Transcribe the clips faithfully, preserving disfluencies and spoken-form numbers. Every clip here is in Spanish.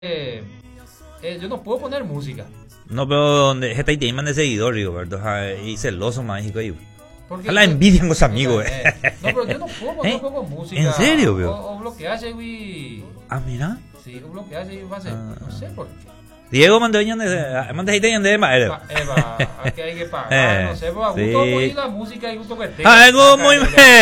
eh, eh, yo no puedo poner música. No, pero donde está ahí te llaman de seguidor, Rigoberto, y celoso mágico ahí. Porque la envidian los amigos, eh. eh. No, pero yo no puedo poner ¿Eh? un poco música. ¿En serio, bro? O, o bloquearse, güey. Ah, mira. Sí, o bloquearse y va a ser. Ah. No sé por qué. Diego Mandeño de Mandeño de Madero. Eva, aquí hay que pagar, Eh, no sé, pues a gusto sí. poner la música y gusto que tenga. Algo muy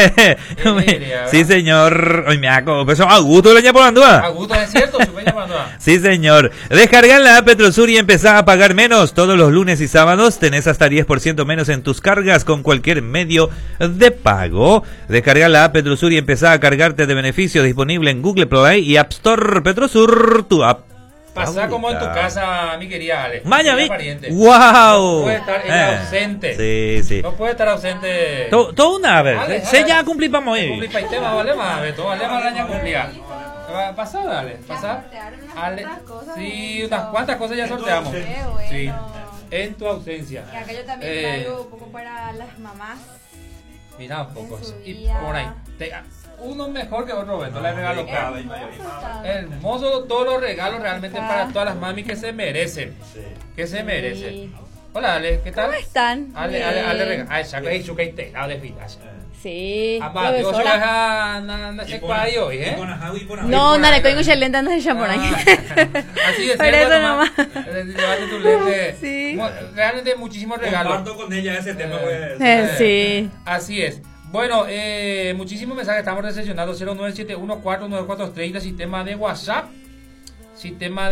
sí, señor. Hoy me hago, pues a gusto le por A andúa. gusto es cierto, se puede llamar. Sí, señor. Descarga la app Petrosur y empezá a pagar menos. Todos los lunes y sábados tenés hasta diez por ciento menos en tus cargas con cualquier medio de pago. Descarga la app Petrosur y empezá a cargarte de beneficios, disponible en Google Play y App Store. Petrosur, tu app. Pasá como en tu casa, mi querida Ale. Vaya, vi. Pariente. ¡Wow! No puede estar ella Eh, ausente. Sí, sí. No puede estar ausente. Todo, todo una vez. Ale, Se ale. ya cumplí para morir. Cumplí pa' el tema, vale más, Beto, vale más la año cumplida. Va- Pasá, dale, pasá. Ale. Sí, unas cuantas cosas ya sorteamos. Qué bueno. Sí, en tu ausencia. Y acá yo también Eh, traigo un poco para las mamás. Mira un poco. En su Y día. por ahí. Te- uno mejor que otro, Beto, le regalo cada vez. Hermoso está. Hermoso todos los regalos realmente Ah. para todas las mami que se merecen. Que se merecen. Sí. Hola, Ale, ¿qué tal? ¿Cómo están? Ale, Ale, Ale, regalo. Ay, saca ahí su que te de filas. Sí. Apa, Dios Profesora. deja na na se cuadra hoy, ¿eh? No, no le coigo lenta no se llama por ahí. Ah, así de Por cierto, eso nomás. nomás. Eh, Llévate tu lente. Sí. Mu- Realmente muchísimos regalos. Comparto con ella ese tema, Eh, pues. Eh, sí. Así es. Bueno, eh, muchísimos mensajes estamos recepcionando. Cero nueve siete uno cuatro nueve cuatro tres cero, sistema de WhatsApp, sistema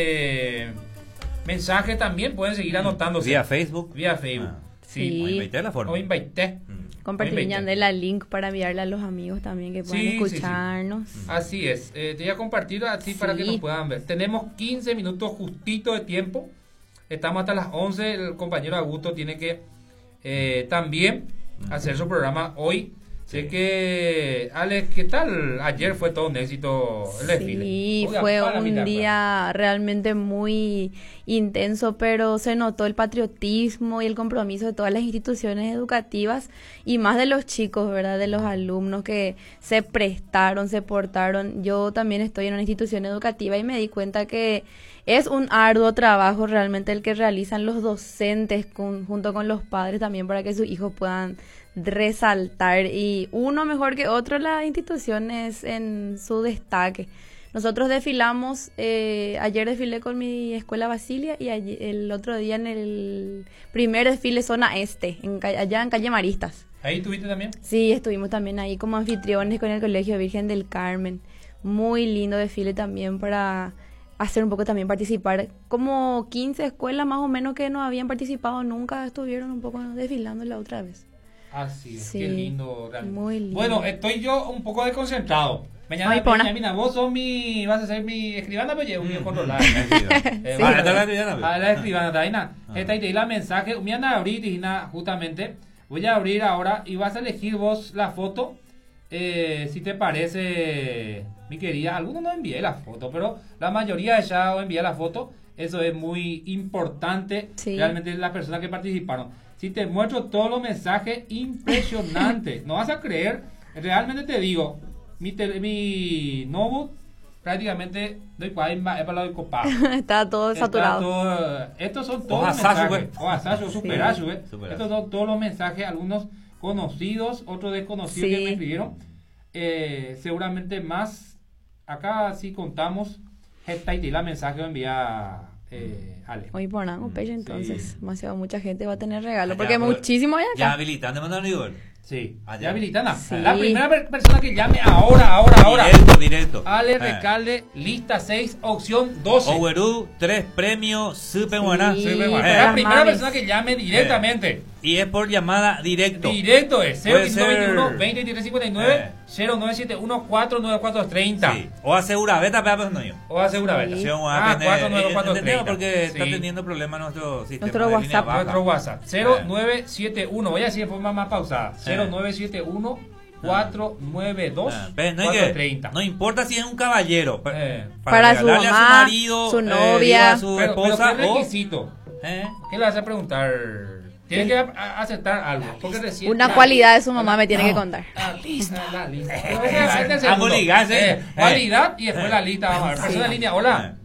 de mensajes también. Pueden seguir anotándose. Vía Facebook. Vía Facebook. Ah. Sí. O invité la forma. O invité. Compartir Hoy veinte. de la link para enviarle a los amigos también que puedan Sí, sí, sí. escucharnos. Así es. Eh, te voy a compartir así para que Sí. nos puedan ver. Tenemos quince minutos justito de tiempo. Estamos hasta las once. El compañero Augusto tiene que eh, también hacer su programa hoy. Sé que, Alex, ¿qué tal? Ayer fue todo un éxito el desfile. Sí, Oiga, fue para un mirar, día realmente muy intenso, pero se notó el patriotismo y el compromiso de todas las instituciones educativas y más de los chicos, ¿verdad? De los alumnos que se prestaron, se portaron. Yo también estoy en una institución educativa y me di cuenta que es un arduo trabajo realmente el que realizan los docentes con- junto con los padres también para que sus hijos puedan resaltar, y uno mejor que otro las instituciones en su destaque. Nosotros desfilamos, eh, ayer desfilé con mi escuela Basilia y ayer- el otro día en el primer desfile zona este, en, ca- allá en calle Maristas. ¿Ahí estuviste también? Sí, estuvimos también ahí como anfitriones con el Colegio Virgen del Carmen. Muy lindo desfile también para hacer un poco también participar. Como quince escuelas más o menos que no habían participado nunca estuvieron un poco desfilando la otra vez. Así es, Sí, qué lindo, realmente. muy lindo. Bueno, estoy yo un poco desconcentrado. Mañana, Ay, pona. Benjamina, vos sos mi, vas a ser mi escribana, pero yo voy a controlar. Sí. Ah, esta es la escribana, Ah, la escribana, Taina. Esta y te di la mensaje. Me van a abrir, Tina, justamente. Voy a abrir ahora y vas a elegir vos la foto. Eh, si te parece, mi querida. Algunos no envié la foto, pero la mayoría ya envié la foto. Eso es muy importante. Sí. Realmente las personas que participaron. Si te muestro todos los mensajes, impresionante. No vas a creer. Realmente te digo, mi, tele- mi notebook prácticamente doy para es para el copado. Está todo Está saturado. todo- estos son todos los Oaxaca, mensajes. Oaxaca, superazo, ¿eh? Superazo. Estos son todos los mensajes, algunos conocidos, otros desconocidos que Sí. me escribieron. Eh, seguramente más. Acá sí contamos. Esta y la mensaje envía eh, Ale. Hoy por nada, un pecho, entonces, demasiado mucha gente va a tener regalo, Allá, porque pues, muchísimo hay Ya acá. habilitan de mandar Rigoberto. Sí, Allá. ya habilitana. Sí. La primera per- persona que llame ahora, ahora, ahora. Directo, directo. Ale Eh. Recalde, lista seis, opción doce. Overú, tres premios, super buena. Sí, Sí, para la las primera mamis. persona que llame directamente. Y es por llamada directo. Directo es cero Puede cinco veintiuno ser- veinte veintitrés cincuenta y nueve Eh. cero nueve siete uno cuatro nueve cuatro treinta. Sí. O asegura, vete a pegar no yo. O asegura Sí. vela. Acción, Ah, cuatro nueve cuatro Entendemos treinta. porque está Sí. teniendo problemas nuestro sistema Nuestro de línea WhatsApp. baja. Nuestro WhatsApp cero nueve siete uno. Voy a decir de forma más pausada. cero nueve siete uno cuatro nueve dos Ah, pero no, hay cuatro que- treinta. no importa si es un caballero. pa- Eh. Para su regalarle a mamá, su marido, su eh, novia. digo, a su Pero, pero esposa ¿qué o... requisito? ¿eh? ¿Qué le vas a preguntar? Tiene que a- a- aceptar algo. Porque recién Una la- cualidad de su mamá me tiene que contar. La lista. La lista. Este es el Vamos a segundo. ligarse. Eh, Eh. Cualidad y después la lista. Vamos a ver. Persona en línea. Hola.